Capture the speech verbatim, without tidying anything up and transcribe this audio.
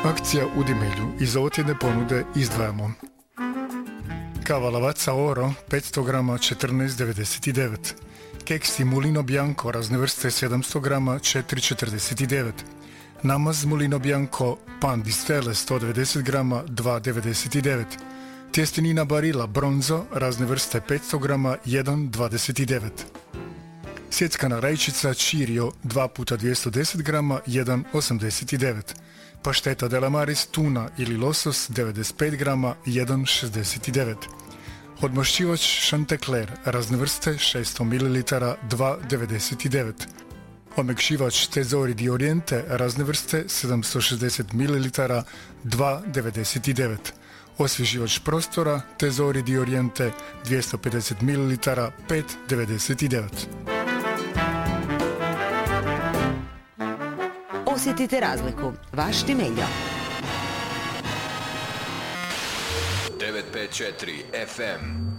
Akcija u Dimelju. Iz ovotjedne ponude izdvajamo kava Lavazza Oro petsto grama četrnaest devedeset devet, keksi Mulino Bianco razne vrste sedamsto grama četiri četrdeset devet, namaz Mulino Bianco pan di stelle sto devedeset grama dva devedeset devet, tjestenina Barilla Bronzo razne vrste petsto grama jedan dvadeset devet, sjeckana rajčica Cirio dva puta dvjesto deset grama jedan osamdeset devet, pašteta Delamaris tuna ili losos devedeset pet grama jedan šezdeset devet, odmašćivač Chanticleer razne vrste šesto mililitara dva devedeset devet, omekšivač Tesori di Oriente razne vrste sedamsto šezdeset mililitara dva devedeset devet, osvježivač prostora Tesori di Oriente dvjesto pedeset mililitara pet devedeset devet. Osjetite razliku. Vaš Dimeljo. devet pet četiri F M